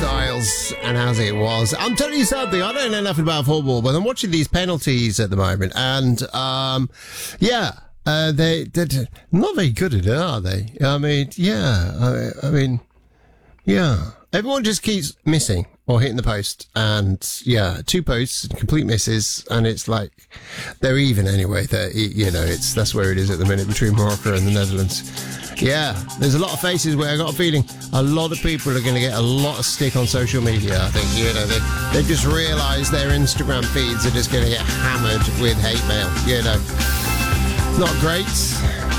Styles and As It Was. I'm telling you something, I don't know nothing about football, but I'm watching these penalties at the moment, and they're not very good at it, are they? I mean, everyone just keeps missing or hitting the post, and 2 posts, complete misses, and it's like they're even anyway. That's where it is at the minute between Morocco and the Netherlands. Yeah, there's a lot of faces where I got a feeling a lot of people are going to get a lot of stick on social media. I think they just realise their Instagram feeds are just going to get hammered with hate mail. Not great.